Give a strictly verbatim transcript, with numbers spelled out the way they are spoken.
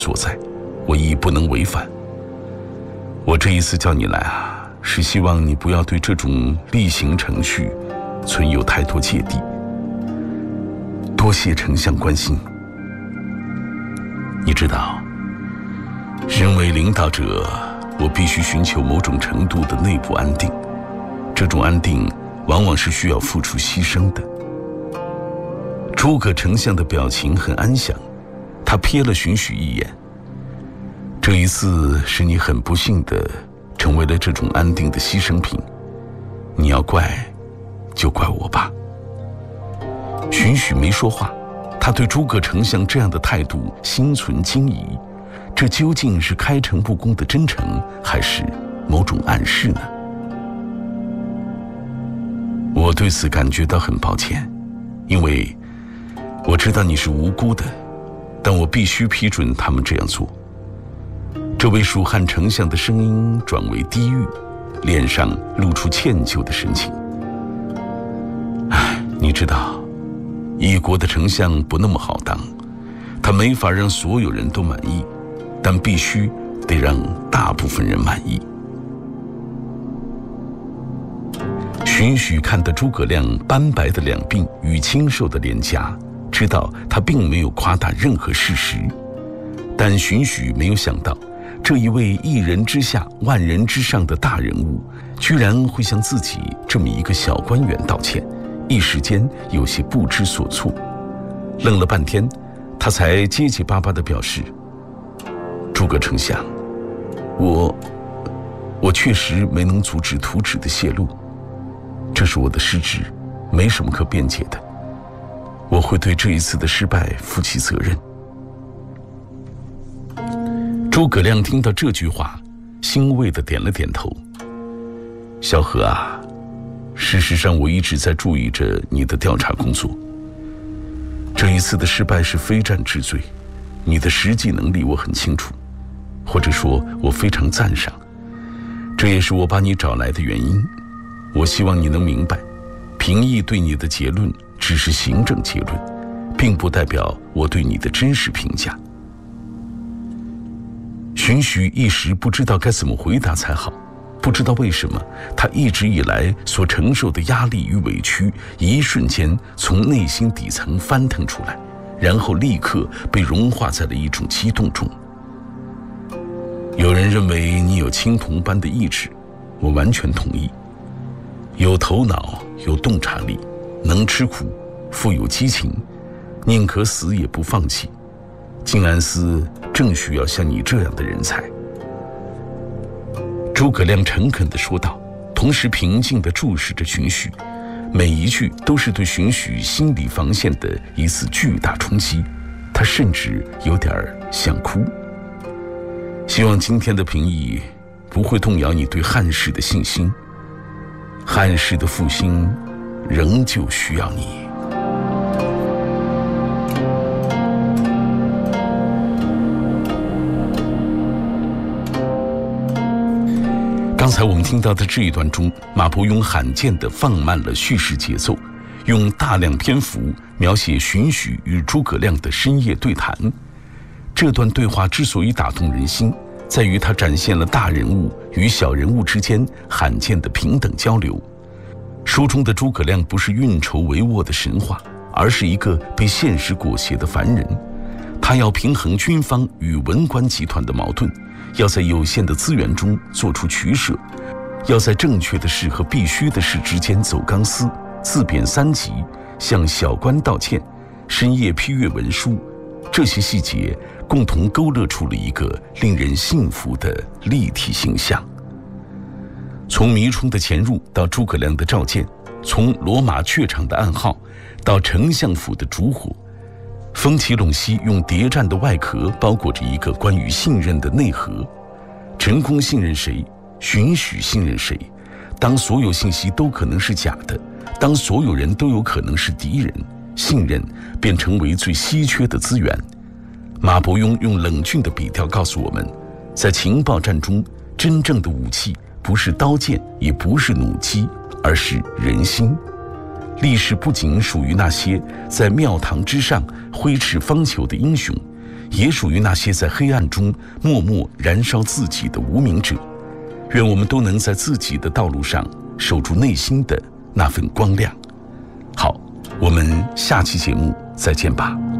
所在，我亦不能违反。我这一次叫你来啊，是希望你不要对这种例行程序存有太多芥蒂。多谢丞相关心。你知道，身为领导者，我必须寻求某种程度的内部安定，这种安定往往是需要付出牺牲的。诸葛丞相的表情很安详，他瞥了荀彧一眼。这一次是你很不幸地成为了这种安定的牺牲品，你要怪就怪我吧。荀彧没说话，他对诸葛丞相这样的态度心存惊疑，这究竟是开诚布公的真诚，还是某种暗示呢？我对此感觉到很抱歉，因为我知道你是无辜的，但我必须批准他们这样做。这位蜀汉丞相的声音转为低郁，脸上露出歉疚的神情。唉，你知道，一国的丞相不那么好当，他没法让所有人都满意，但必须得让大部分人满意。荀彧看得诸葛亮斑白的两鬓与清瘦的脸颊，知道他并没有夸大任何事实，但荀彧没有想到，这一位一人之下万人之上的大人物，居然会向自己这么一个小官员道歉，一时间有些不知所措。愣了半天，他才结结巴巴地表示：诸葛丞相，我我确实没能阻止图纸的泄露，这是我的失职，没什么可辩解的，我会对这一次的失败负起责任。诸葛亮听到这句话，欣慰地点了点头。萧何啊，事实上我一直在注意着你的调查工作。这一次的失败是非战之罪，你的实际能力我很清楚，或者说我非常赞赏，这也是我把你找来的原因。我希望你能明白，评议对你的结论只是行政结论，并不代表我对你的真实评价。荀彧一时不知道该怎么回答才好，不知道为什么，他一直以来所承受的压力与委屈，一瞬间从内心底层翻腾出来，然后立刻被融化在了一种激动中。有人认为你有青铜般的意志，我完全同意。有头脑，有洞察力，能吃苦，富有激情，宁可死也不放弃。靖安司正需要像你这样的人才。诸葛亮诚恳地说道，同时平静地注视着荀彧，每一句都是对荀彧心理防线的一次巨大冲击，他甚至有点想哭。希望今天的评议不会动摇你对汉室的信心，汉室的复兴仍旧需要你。刚才我们听到的这一段中，马伯庸罕见地放慢了叙事节奏，用大量篇幅描写荀彧与诸葛亮的深夜对谈。这段对话之所以打动人心，在于它展现了大人物与小人物之间罕见的平等交流。书中的诸葛亮不是运筹帷幄的神话，而是一个被现实裹挟的凡人。他要平衡军方与文官集团的矛盾，要在有限的资源中做出取舍，要在正确的事和必须的事之间走钢丝，自贬三级，向小官道歉，深夜批阅文书，这些细节共同勾勒出了一个令人信服的立体形象。从迷冲的潜入到诸葛亮的召见，从罗马榷场的暗号到丞相府的烛火，风起陇西用谍战的外壳包裹着一个关于信任的内核。陈宫信任谁，荀彧信任谁？当所有信息都可能是假的，当所有人都有可能是敌人，信任便成为最稀缺的资源。马伯庸用冷峻的笔调告诉我们，在情报战中，真正的武器不是刀剑，也不是弩机，而是人心。历史不仅属于那些在庙堂之上挥斥方遒的英雄， 也属于那些在黑暗中默默燃烧自己的无名者。愿我们都能在自己的道路上守住内心的那份光亮。好，我们下期节目再见吧。